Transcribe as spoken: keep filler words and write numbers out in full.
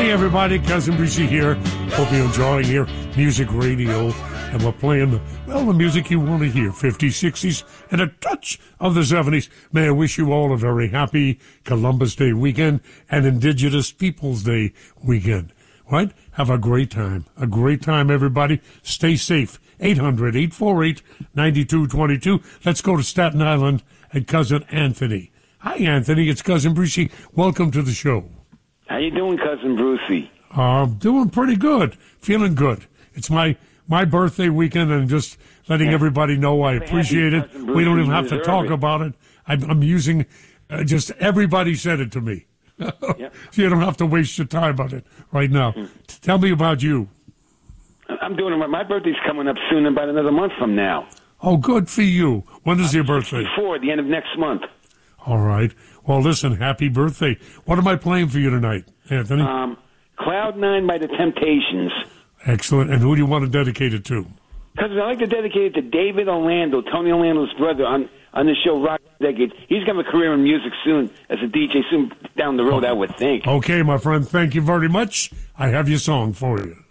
Hey everybody, Cousin Brucey here. Hope you're enjoying your music radio. And we're playing, the, well, the music you want to hear. fifties, sixties, and a touch of the seventies. May I wish you all a very happy Columbus Day weekend and Indigenous Peoples Day weekend. Right? Have a great time. A great time, everybody. Stay safe. eight hundred, eight four eight, nine two two two. Let's go to Staten Island and Cousin Anthony. Hi, Anthony. It's Cousin Brucey. Welcome to the show. How you doing, Cousin Brucey? Uh, doing pretty good. Feeling good. It's my, my birthday weekend, and just letting yeah. everybody know I appreciate it. We don't even have to talk it. about it. I'm, I'm using, uh, just everybody said it to me. Yep. So you don't have to waste your time on it right now. Mm-hmm. Tell me about you. I'm doing it. My birthday's coming up soon, about another month from now. Oh, good for you. When is I'm your birthday? Before the end of next month. All right. Well, listen, happy birthday. What am I playing for you tonight, Anthony? Um, Cloud Nine by the Temptations. Excellent. And who do you want to dedicate it to? Because I like to dedicate it to David Orlando, Tony Orlando's brother, on, on the show Rock Decade. He's going to have a career in music soon as a D J soon down the road, oh. I would think. Okay, my friend. Thank you very much. I have your song for you.